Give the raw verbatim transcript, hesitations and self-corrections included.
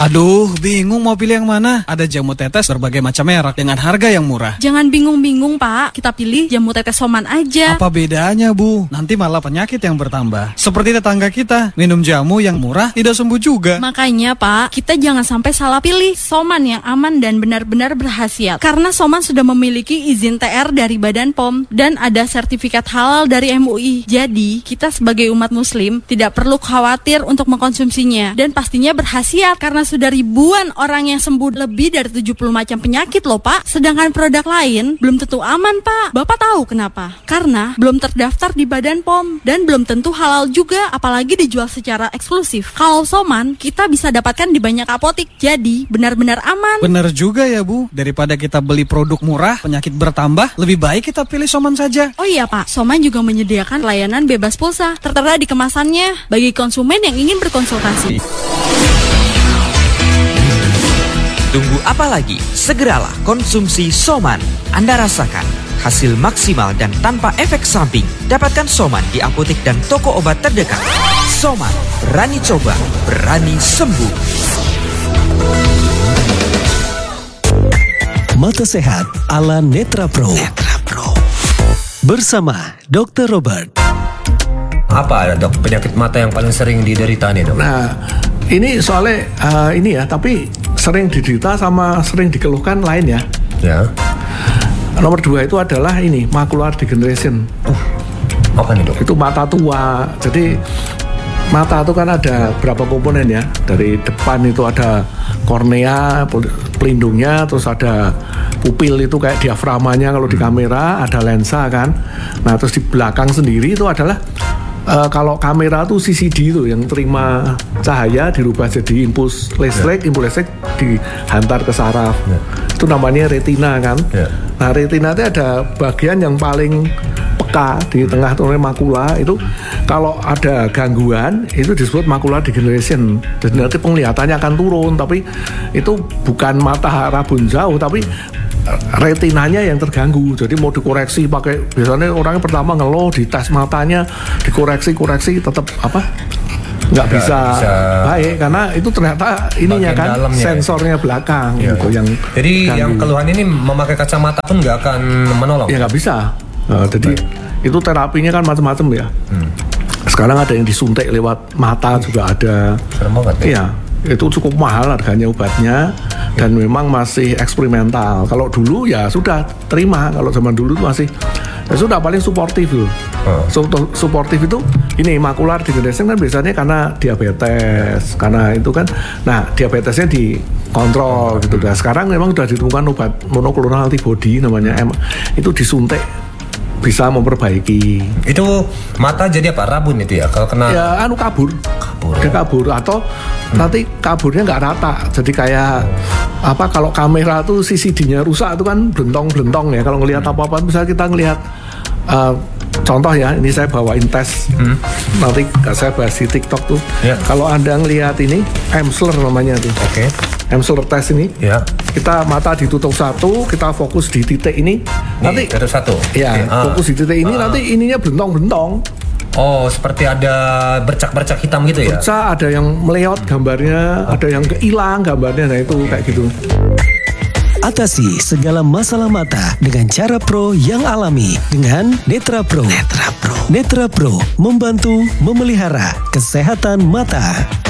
Aduh, bingung mau pilih yang mana. Ada jamu tetes berbagai macam merek dengan harga yang murah. Jangan bingung-bingung, Pak. Kita pilih jamu tetes Soman aja. Apa bedanya, Bu? Nanti malah penyakit yang bertambah. Seperti tetangga kita, minum jamu yang murah tidak sembuh juga. Makanya, Pak, kita jangan sampai salah pilih Soman yang aman dan benar-benar berkhasiat. Karena Soman sudah memiliki izin T R dari Badan P O M dan ada sertifikat halal dari M U I. Jadi, kita sebagai umat muslim tidak perlu khawatir untuk mengkonsumsinya. Dan pastinya berkhasiat karena sudah ribuan orang yang sembuh lebih dari tujuh puluh macam penyakit loh, Pak. Sedangkan produk lain belum tentu aman, Pak. Bapak tahu kenapa? Karena belum terdaftar di Badan P O M dan belum tentu halal juga, apalagi dijual secara eksklusif. Kalau Soman, kita bisa dapatkan di banyak apotik. Jadi, benar-benar aman. Benar juga ya, Bu. Daripada kita beli produk murah, penyakit bertambah, lebih baik kita pilih Soman saja. Oh iya, Pak. Soman juga menyediakan layanan bebas pulsa. Tertera di kemasannya bagi konsumen yang ingin berkonsultasi. Tunggu apa lagi? Segeralah konsumsi Soman. Anda rasakan hasil maksimal dan tanpa efek samping. Dapatkan Soman di apotek dan toko obat terdekat. Soman, berani coba, berani sembuh. Mata Sehat ala Netra Pro. Netra Pro. Bersama dokter Robert. Apa ada dok penyakit mata yang paling sering diderita nih dok? Nah, ini soalnya uh, ini ya, tapi sering diderita sama sering dikeluhkan lain ya. Ya. Nomor dua itu adalah ini macular degeneration. Uh, apa nih dok? Itu mata tua. Jadi mata itu kan ada berapa komponen ya. Dari depan itu ada kornea, pelindungnya, terus ada pupil itu kayak diaframanya kalau di kamera, ada lensa kan. Nah terus di belakang sendiri itu adalah Uh, kalau kamera tuh C C D itu yang terima cahaya dirubah jadi impuls listrik, yeah. impuls listrik dihantar ke saraf. Yeah. Itu namanya retina kan. Yeah. Nah retina itu ada bagian yang paling peka di tengah tuh makula itu. Kalau ada gangguan itu disebut macular degeneration. Jadi nanti penglihatannya akan turun, tapi itu bukan mata rabun jauh, tapi retinanya yang terganggu. Jadi mau dikoreksi pakai, biasanya orangnya pertama ngeluh di tes matanya, dikoreksi koreksi tetap apa nggak bisa, bisa baik karena itu ternyata ininya kan sensornya ya. Belakang ya. Gitu yang jadi ganggu. Yang keluhan ini memakai kacamata pun nggak akan menolong ya, nggak bisa. Nah, jadi baik. Itu terapinya kan macam-macam ya. hmm. Sekarang ada yang disuntik lewat mata juga ada. Serem banget ya. Iya, itu cukup mahal harganya obatnya dan memang masih eksperimental. Kalau dulu ya sudah terima, kalau zaman dulu itu masih ya sudah paling suportif loh. Oh. So, suportif itu ini macular degeneration kan biasanya karena diabetes, karena itu kan. Nah diabetesnya dikontrol hmm. gitu. Nah sekarang memang sudah ditemukan obat monoklonal antibody namanya M, itu disuntik bisa memperbaiki. Itu mata jadi apa? Rabun itu ya? Kalau kena ya anu kabur. Kabur. Dia kabur atau hmm. nanti kaburnya nggak rata. Jadi kayak apa kalau kamera tuh C C D-nya rusak itu kan blentong-blentong ya. Kalau ngelihat hmm. apa-apa misalnya kita ngelihat uh, contoh ya, ini saya bawain tes. Hmm. Nanti saya bahas di TikTok tuh. Yeah. Kalau Anda ngelihat ini Emsler namanya tuh. Oke. Okay. Emsler test ini. Ya. Yeah. Kita mata ditutup satu, kita fokus di titik ini. Nih, nanti satu satu. Ya, okay. fokus di titik ini uh. nanti ininya blentong-blentong. Oh, seperti ada bercak-bercak hitam gitu ya? Bercak, ada yang meleot gambarnya, okay. ada yang hilang gambarnya, nah itu okay. kayak gitu. Atasi segala masalah mata dengan cara pro yang alami dengan Netra Pro. Netra Pro. Netra Pro membantu memelihara kesehatan mata.